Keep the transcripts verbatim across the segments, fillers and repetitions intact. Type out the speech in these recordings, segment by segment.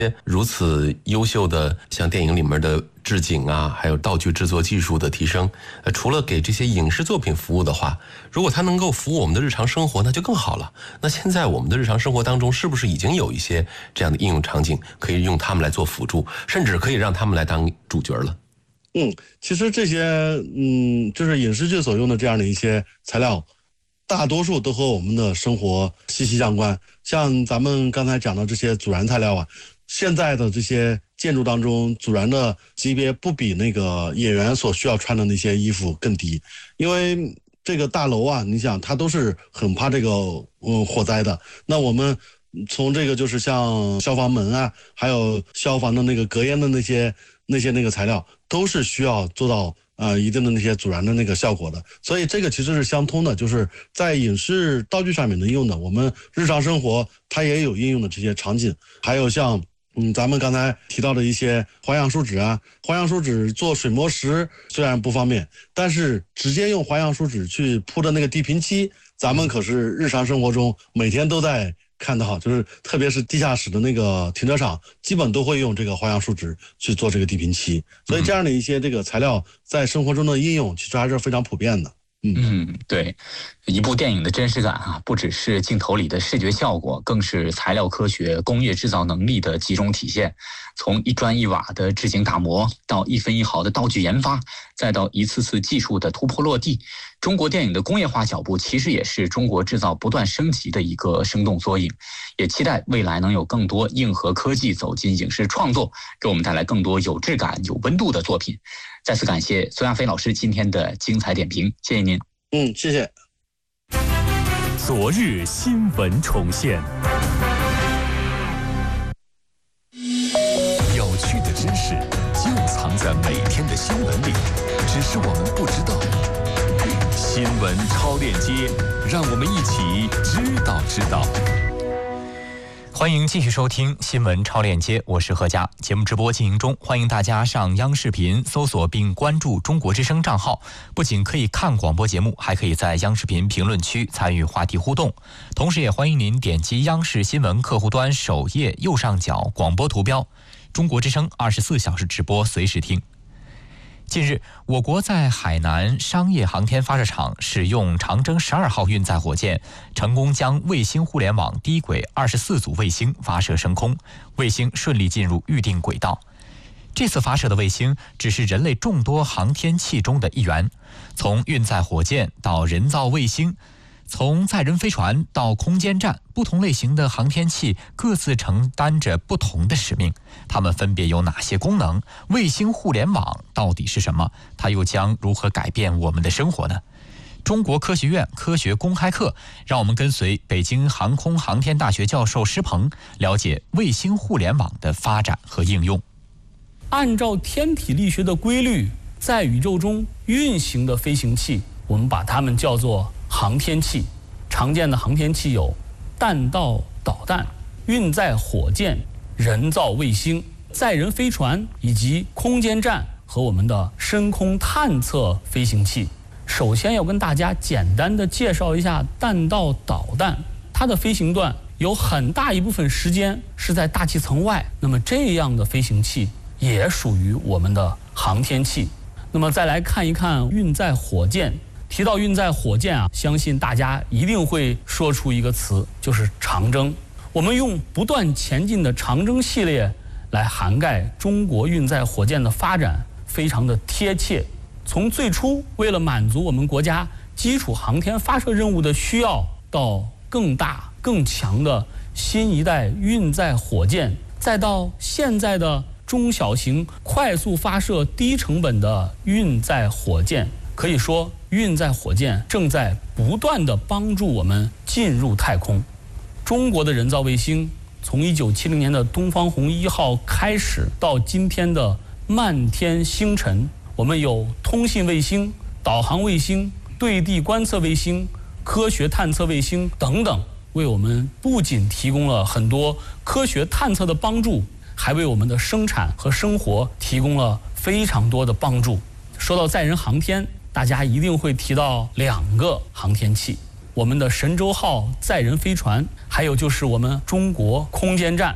如此优秀的像电影里面的置景啊，还有道具制作技术的提升，呃，除了给这些影视作品服务的话，如果它能够服务我们的日常生活，那就更好了。那现在我们的日常生活当中，是不是已经有一些这样的应用场景，可以用它们来做辅助，甚至可以让他们来当主角了？ 嗯，其实这些嗯，就是影视剧所用的这样的一些材料，大多数都和我们的生活息息相关。像咱们刚才讲的这些阻燃材料啊，现在的这些建筑当中，阻燃的级别不比那个演员所需要穿的那些衣服更低，因为这个大楼啊，你想它都是很怕这个嗯火灾的。那我们从这个就是像消防门啊，还有消防的那个隔烟的那些那些那个材料，都是需要做到呃一定的那些阻燃的那个效果的。所以这个其实是相通的，就是在影视道具上面能用的，我们日常生活它也有应用的这些场景。还有像嗯，咱们刚才提到的一些环氧树脂啊，环氧树脂做水磨石虽然不方便，但是直接用环氧树脂去铺的那个地坪漆，咱们可是日常生活中每天都在看到，就是特别是地下室的那个停车场，基本都会用这个环氧树脂去做这个地坪漆，所以这样的一些这个材料在生活中的应用其实还是非常普遍的。 嗯嗯，对，一部电影的真实感啊，不只是镜头里的视觉效果，更是材料科学、工业制造能力的集中体现。从一砖一瓦的制景打磨，到一分一毫的道具研发，再到一次次技术的突破落地，中国电影的工业化脚步其实也是中国制造不断升级的一个生动缩影。也期待未来能有更多硬核科技走进影视创作，给我们带来更多有质感、有温度的作品。再次感谢孙亚飞老师今天的精彩点评，谢谢您。 嗯，谢谢。 昨日新闻重现，有趣的知识就藏在每天的新闻里，只是我们不知道。新闻超链接，让我们一起知道知道。 欢迎继续收听新闻超链接，我是何佳。节目直播进行中，欢迎大家上央视频搜索并关注中国之声账号，不仅可以看广播节目，还可以在央视频评论区参与话题互动。同时也欢迎您点击央视新闻客户端首页右上角广播图标，中国之声二十四小时直播，随时听。近日，我国在海南商业航天发射场使用长征十二号运载火箭，成功将卫星互联网低轨二十四组卫星发射升空，卫星顺利进入预定轨道。这次发射的卫星只是人类众多航天器中的一员，从运载火箭到人造卫星，从载人飞船到空间站，不同类型的航天器各自承担着不同的使命。它们分别有哪些功能？卫星互联网到底是什么？它又将如何改变我们的生活呢？中国科学院科学公开课，让我们跟随北京航空航天大学教授施鹏，了解卫星互联网的发展和应用。 按照天体力学的规律，在宇宙中运行的飞行器，我们把它们叫做航天器。常见的航天器有弹道导弹、运载火箭、人造卫星、载人飞船以及空间站和我们的深空探测飞行器。首先要跟大家简单的介绍一下弹道导弹，它的飞行段有很大一部分时间是在大气层外，那么这样的飞行器也属于我们的航天器。那么再来看一看运载火箭。提到运载火箭啊，相信大家一定会说出一个词，就是长征。我们用不断前进的长征系列来涵盖中国运载火箭的发展，非常的贴切。从最初为了满足我们国家基础航天发射任务的需要，到更大更强的新一代运载火箭，再到现在的中小型快速发射低成本的运载火箭，可以说运载火箭正在不断地帮助我们进入太空。中国的人造卫星从一九七零年的东方红一号开始，到今天的漫天星辰，我们有通信卫星、导航卫星、对地观测卫星、科学探测卫星等等，为我们不仅提供了很多科学探测的帮助，还为我们的生产和生活提供了非常多的帮助。说到载人航天，大家一定会提到两个航天器，我们的神舟号载人飞船，还有就是我们中国空间站。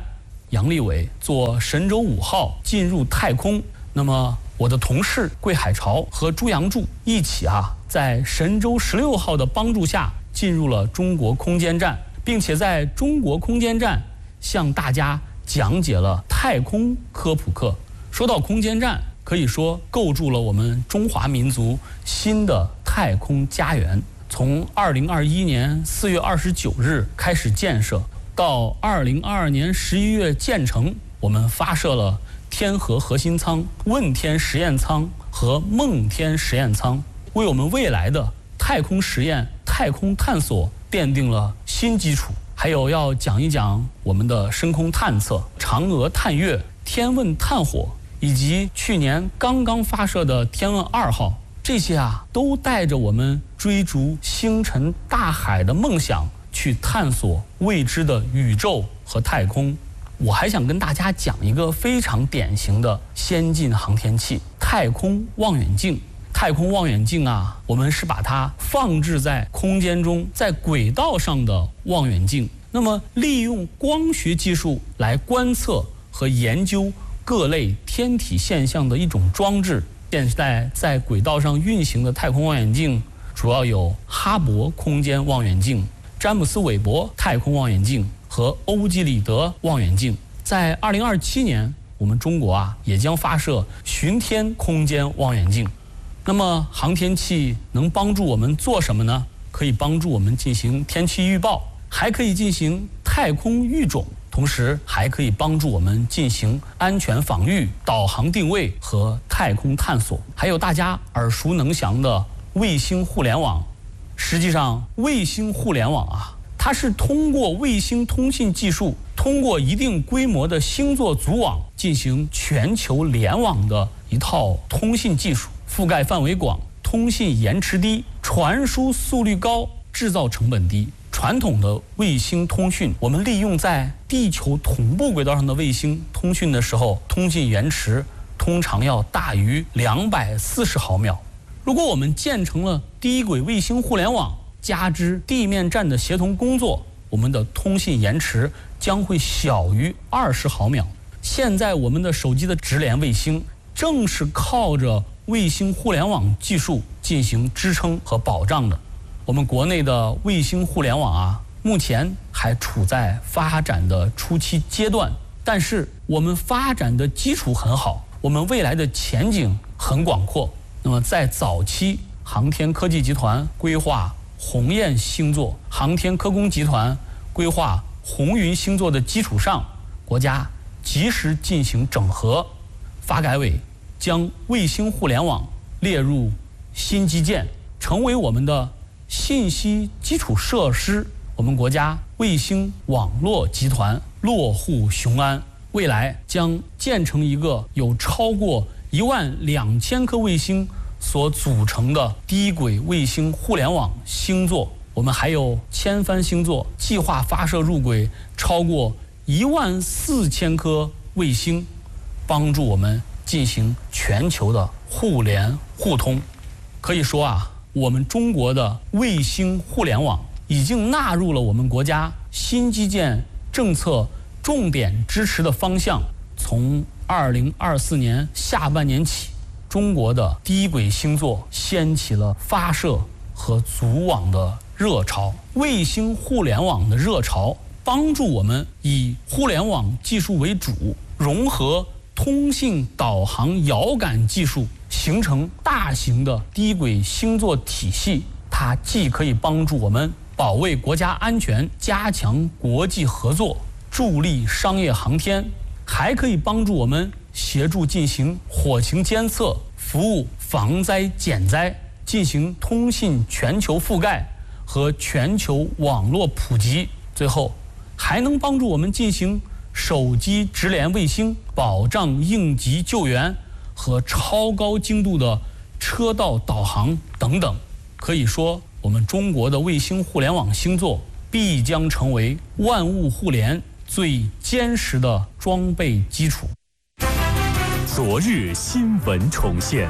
杨利伟坐神舟五号进入太空。那么我的同事桂海潮和朱杨柱一起啊，在神舟十六号的帮助下进入了中国空间站，并且在中国空间站向大家讲解了太空科普课。说到空间站，可以说构筑了我们中华民族新的太空家园。从二零二一年四月二十九日开始建设，到二零二二年十一月建成，我们发射了天河核心舱、问天实验舱和梦天实验舱，为我们未来的太空实验、太空探索奠定了新基础。还有要讲一讲我们的深空探测、嫦娥探月、天问探火，以及去年刚刚发射的天问二号，这些啊都带着我们追逐星辰大海的梦想，去探索未知的宇宙和太空。我还想跟大家讲一个非常典型的先进航天器——太空望远镜。太空望远镜啊，我们是把它放置在空间中，在轨道上的望远镜。那么，利用光学技术来观测和研究各类天体现象的一种装置。现在在轨道上运行的太空望远镜主要有哈勃空间望远镜、詹姆斯韦伯太空望远镜和欧几里得望远镜。在二零二七年，我们中国啊也将发射巡天空间望远镜。那么航天器能帮助我们做什么呢？可以帮助我们进行天气预报，还可以进行太空育种，同时还可以帮助我们进行安全防御、导航定位和太空探索。还有大家耳熟能详的卫星互联网。实际上，卫星互联网啊，它是通过卫星通信技术，通过一定规模的星座组网进行全球联网的一套通信技术。覆盖范围广，通信延迟低，传输速率高，制造成本低。传统的卫星通讯，我们利用在地球同步轨道上的卫星通讯的时候，通信延迟通常要大于两百四十毫秒。如果我们建成了低轨卫星互联网，加之地面站的协同工作，我们的通信延迟将会小于二十毫秒。现在我们的手机的直连卫星，正是靠着卫星互联网技术进行支撑和保障的。我们国内的卫星互联网啊，目前还处在发展的初期阶段，但是我们发展的基础很好，我们未来的前景很广阔。那么在早期，航天科技集团规划鸿雁星座，航天科工集团规划红云星座的基础上，国家及时进行整合，发改委将卫星互联网列入新基建，成为我们的信息基础设施。我们国家卫星网络集团落户雄安，未来将建成一个有超过一万两千颗卫星所组成的低轨卫星互联网星座。我们还有千帆星座计划发射入轨超过一万四千颗卫星，帮助我们进行全球的互联互通。可以说啊，我们中国的卫星互联网已经纳入了我们国家新基建政策重点支持的方向。从二零二四年下半年起，中国的低轨星座掀起了发射和组网的热潮，卫星互联网的热潮帮助我们以互联网技术为主，融合通信导航遥感技术，形成大型的低轨星座体系。它既可以帮助我们保卫国家安全，加强国际合作，助力商业航天，还可以帮助我们协助进行火情监测，服务防灾减灾，进行通信全球覆盖和全球网络普及。最后还能帮助我们进行手机直连卫星，保障应急救援和超高精度的车道导航等等。可以说，我们中国的卫星互联网星座必将成为万物互联最坚实的装备基础。 昨日新闻重现，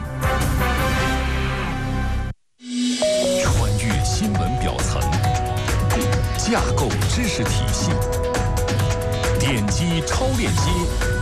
穿越新闻表层，架构知识体系， 点击超链接。